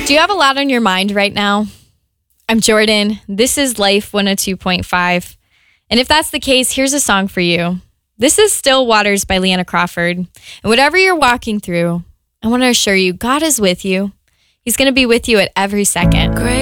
Do you have a lot on your mind right now? I'm Jordan. This is Life 102.5. And if that's the case, here's a song for you. This is Still Waters by Leanna Crawford. And whatever you're walking through, I want to assure you, God is with you. He's going to be with you at every second. Great.